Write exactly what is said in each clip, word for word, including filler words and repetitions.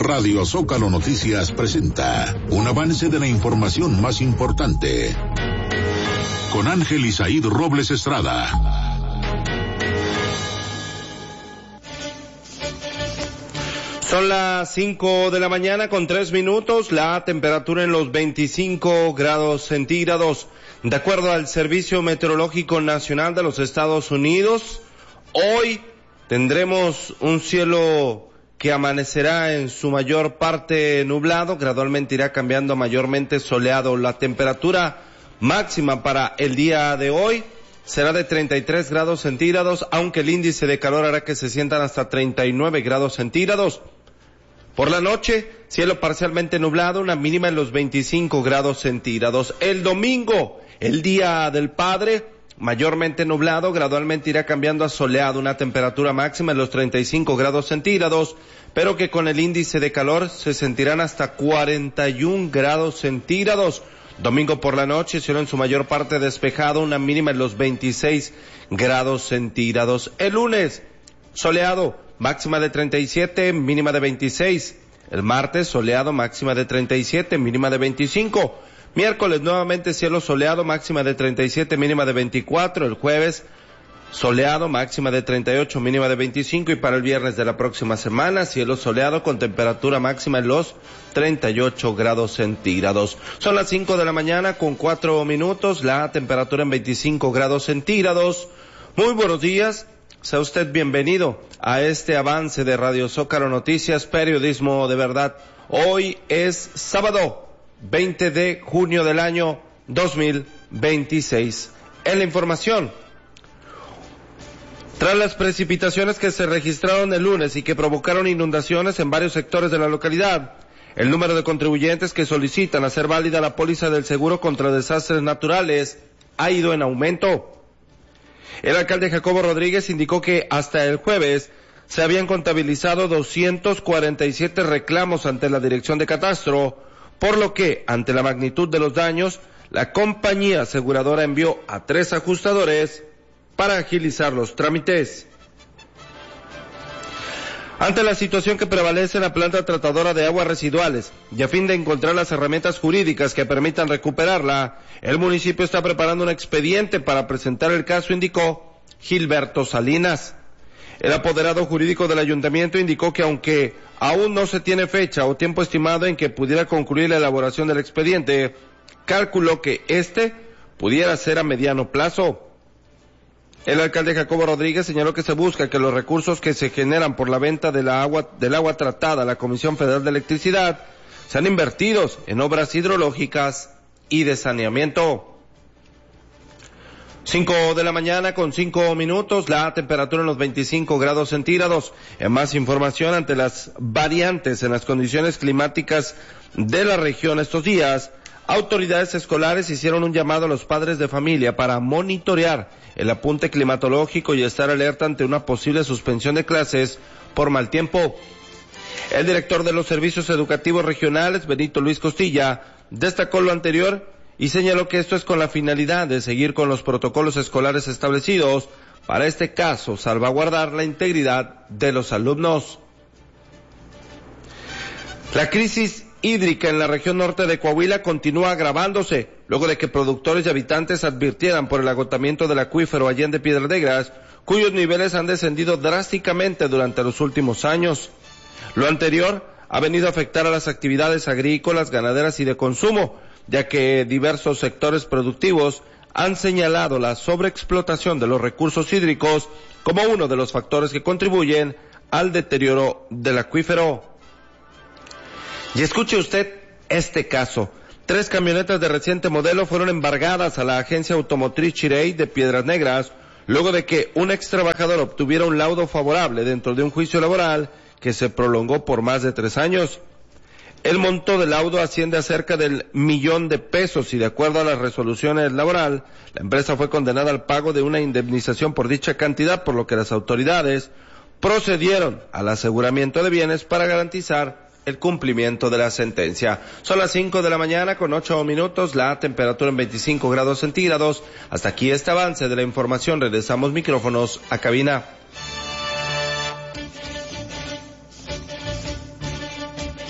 Radio Zócalo Noticias presenta un avance de la información más importante con Ángel Isaíd Robles Estrada. Son las cinco de la mañana con tres minutos, la temperatura en los veinticinco grados centígrados. De acuerdo al Servicio Meteorológico Nacional de los Estados Unidos, hoy tendremos un cielo que amanecerá en su mayor parte nublado, gradualmente irá cambiando a mayormente soleado. La temperatura máxima para el día de hoy será de treinta y tres grados centígrados, aunque el índice de calor hará que se sientan hasta treinta y nueve grados centígrados. Por la noche, cielo parcialmente nublado, una mínima en los veinticinco grados centígrados. El domingo, el Día del Padre, mayormente nublado, gradualmente irá cambiando a soleado, una temperatura máxima en los treinta y cinco grados centígrados, pero que con el índice de calor se sentirán hasta cuarenta y un grados centígrados. Domingo por la noche, cielo en su mayor parte despejado, una mínima en los veintiséis grados centígrados. El lunes, soleado, máxima de treinta y siete, mínima de veintiséis. El martes, soleado, máxima de treinta y siete, mínima de veinticinco. Miércoles, nuevamente cielo soleado, máxima de treinta y siete, mínima de veinticuatro. El jueves, soleado, máxima de treinta y ocho, mínima de veinticinco. Y para el viernes de la próxima semana, cielo soleado con temperatura máxima en los treinta y ocho grados centígrados. Son las cinco de la mañana con cuatro minutos, la temperatura en veinticinco grados centígrados. Muy buenos días. Sea usted bienvenido a este avance de Radio Zócalo Noticias, periodismo de verdad. Hoy es sábado veinte de junio del año dos mil veintiséis. En la información, tras las precipitaciones que se registraron el lunes y que provocaron inundaciones en varios sectores de la localidad, el número de contribuyentes que solicitan hacer válida la póliza del seguro contra desastres naturales ha ido en aumento. El alcalde Jacobo Rodríguez indicó que hasta el jueves se habían contabilizado doscientos cuarenta y siete reclamos ante la Dirección de Catastro, por lo que, ante la magnitud de los daños, la compañía aseguradora envió a tres ajustadores para agilizar los trámites. Ante la situación que prevalece en la planta tratadora de aguas residuales y a fin de encontrar las herramientas jurídicas que permitan recuperarla, el municipio está preparando un expediente para presentar el caso, indicó Gilberto Salinas. El apoderado jurídico del ayuntamiento indicó que aunque aún no se tiene fecha o tiempo estimado en que pudiera concluir la elaboración del expediente, calculó que este pudiera ser a mediano plazo. El alcalde Jacobo Rodríguez señaló que se busca que los recursos que se generan por la venta de la agua, del agua tratada a la Comisión Federal de Electricidad sean invertidos en obras hidrológicas y de saneamiento. Cinco de la mañana con cinco minutos, la temperatura en los veinticinco grados centígrados. En más información, ante las variantes en las condiciones climáticas de la región estos días, autoridades escolares hicieron un llamado a los padres de familia para monitorear el apunte climatológico y estar alerta ante una posible suspensión de clases por mal tiempo. El director de los servicios educativos regionales, Benito Luis Costilla, destacó lo anterior y señaló que esto es con la finalidad de seguir con los protocolos escolares establecidos, para este caso salvaguardar la integridad de los alumnos. La crisis hídrica en la región norte de Coahuila continúa agravándose, luego de que productores y habitantes advirtieran por el agotamiento del acuífero Allende Piedras Negras, cuyos niveles han descendido drásticamente durante los últimos años. Lo anterior ha venido a afectar a las actividades agrícolas, ganaderas y de consumo, ya que diversos sectores productivos han señalado la sobreexplotación de los recursos hídricos como uno de los factores que contribuyen al deterioro del acuífero. Y escuche usted este caso. Tres camionetas de reciente modelo fueron embargadas a la agencia automotriz Chirey de Piedras Negras, luego de que un ex trabajador obtuviera un laudo favorable dentro de un juicio laboral que se prolongó por más de tres años. El monto del laudo asciende a cerca del millón de pesos y de acuerdo a las resoluciones laboral, la empresa fue condenada al pago de una indemnización por dicha cantidad, por lo que las autoridades procedieron al aseguramiento de bienes para garantizar el cumplimiento de la sentencia. Son las cinco de la mañana con ocho minutos, la temperatura en veinticinco grados centígrados. Hasta aquí este avance de la información. Regresamos micrófonos a cabina.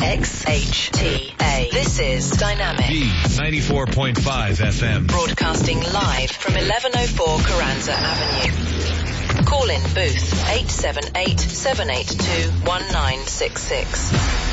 X H T A. This is Dynamic. B ninety-four point five F M. Broadcasting live from eleven oh four Carranza Avenue. Call in booth eight seven eight, seven eight two, one nine six six.